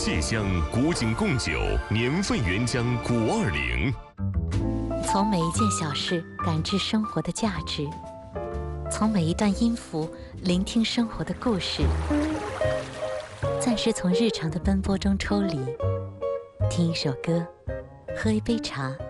芥香古井贡酒，年份原浆520。 从每一件小事感知生活的价值，从每一段音符聆听生活的故事。暂时从日常的奔波中抽离，听一首歌，喝一杯茶。